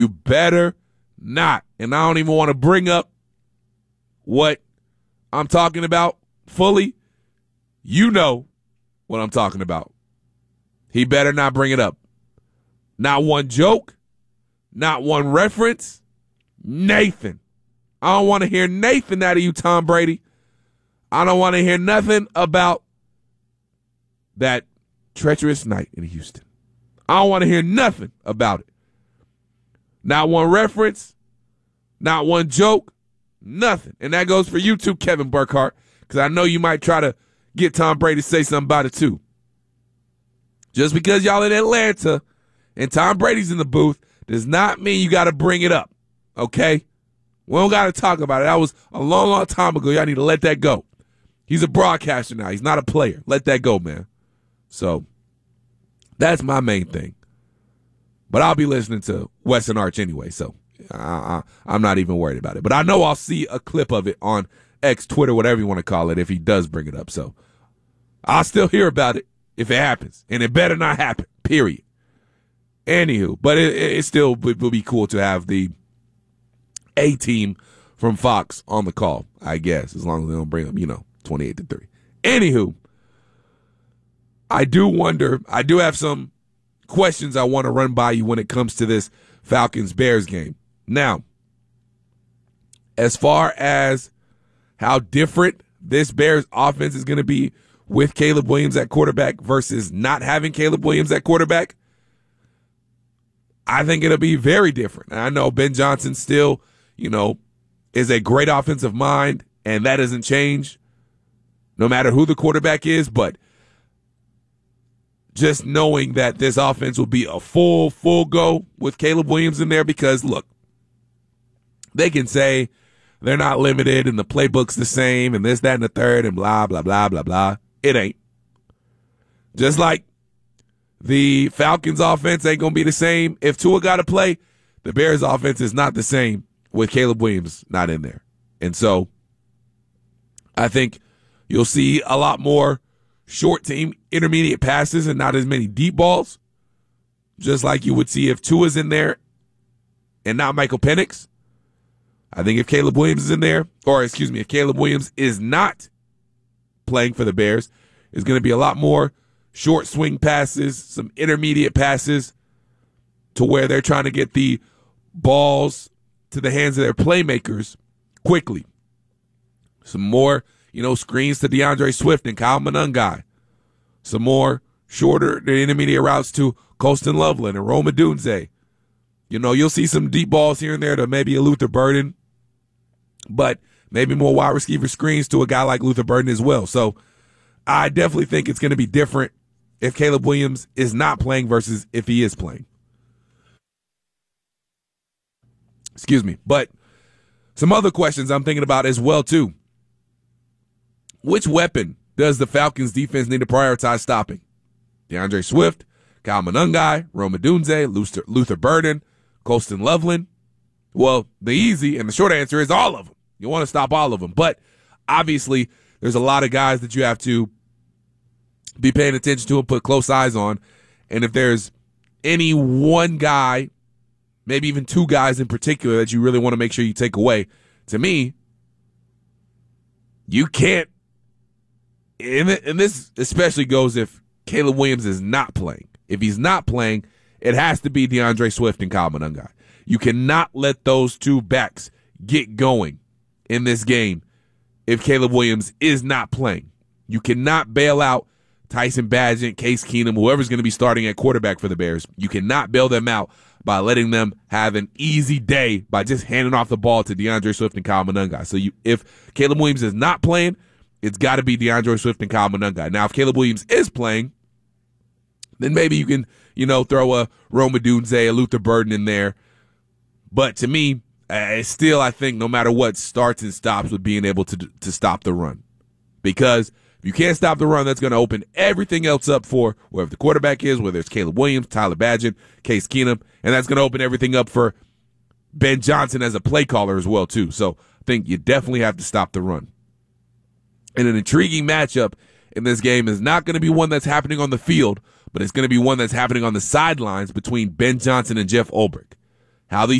You better not. And I don't even want to bring up what I'm talking about fully. You know what I'm talking about. He better not bring it up. Not one joke, not one reference. Nathan. I don't want to hear Nathan out of you, Tom Brady. I don't want to hear nothing about that treacherous night in Houston. I don't want to hear nothing about it. Not one reference, not one joke, nothing. And that goes for you too, Kevin Burkhardt, because I know you might try to get Tom Brady to say something about it too. Just because y'all in Atlanta and Tom Brady's in the booth does not mean you got to bring it up, okay? We don't got to talk about it. That was a long, long time ago. Y'all need to let that go. He's a broadcaster now. He's not a player. Let that go, man. So that's my main thing. But I'll be listening to Weston Arch anyway, so I'm not even worried about it. But I know I'll see a clip of it on X, Twitter, whatever you want to call it, if he does bring it up. So I'll still hear about it if it happens. And it better not happen, period. Anywho, but it still would be cool to have the A-team from Fox on the call, I guess, as long as they don't bring up, 28-3. Anywho, I do wonder, I do have some questions I want to run by you when it comes to this Falcons-Bears game. Now, as far as how different this Bears offense is going to be with Caleb Williams at quarterback versus not having Caleb Williams at quarterback, I think it'll be very different. And I know Ben Johnson still, is a great offensive mind, and that doesn't change no matter who the quarterback is, but just knowing that this offense will be a full go with Caleb Williams in there because, look, they can say they're not limited and the playbook's the same and this, that, and the third and blah, blah, blah, blah, blah. It ain't. Just like the Falcons offense ain't going to be the same. If Tua got to play, the Bears offense is not the same with Caleb Williams not in there. And so I think you'll see a lot more short to intermediate passes and not as many deep balls, just like you would see if Tua's in there and not Michael Penix. I think if Caleb Williams is in there, if Caleb Williams is not playing for the Bears, it's going to be a lot more short swing passes, some intermediate passes to where they're trying to get the balls to the hands of their playmakers quickly. Some more, screens to DeAndre Swift and Kyle Monangai. Some more shorter intermediate routes to Colston Loveland and Rome Odunze. You'll see some deep balls here and there to maybe a Luther Burden, but maybe more wide receiver screens to a guy like Luther Burden as well. So I definitely think it's going to be different if Caleb Williams is not playing versus if he is playing. Excuse me. But some other questions I'm thinking about as well, too. Which weapon does the Falcons defense need to prioritize stopping? DeAndre Swift, Kyle Monangai, Rome Odunze, Luther Burden, Colston Loveland. Well, the easy and the short answer is all of them. You want to stop all of them. But obviously, there's a lot of guys that you have to be paying attention to and put close eyes on. And if there's any one guy, maybe even two guys in particular that you really want to make sure you take away, to me, you can't. And this especially goes if Caleb Williams is not playing. If he's not playing, it has to be DeAndre Swift and Kyle Monangai. You cannot let those two backs get going in this game if Caleb Williams is not playing. You cannot bail out Tyson Bagent, Case Keenum, whoever's going to be starting at quarterback for the Bears. You cannot bail them out by letting them have an easy day by just handing off the ball to DeAndre Swift and Kyle Monangai. So if Caleb Williams is not playing, it's got to be DeAndre Swift and Kyle Monangai. Now, if Caleb Williams is playing, then maybe you can, throw a Rome Odunze, a Luther Burden in there. But to me, still, I think no matter what, starts and stops with being able to stop the run. Because if you can't stop the run, that's going to open everything else up for whoever the quarterback is, whether it's Caleb Williams, Tyler Bagent, Case Keenum, and that's going to open everything up for Ben Johnson as a play caller as well, too. So I think you definitely have to stop the run. And an intriguing matchup in this game is not going to be one that's happening on the field, but it's going to be one that's happening on the sidelines between Ben Johnson and Jeff Ulbrich. how these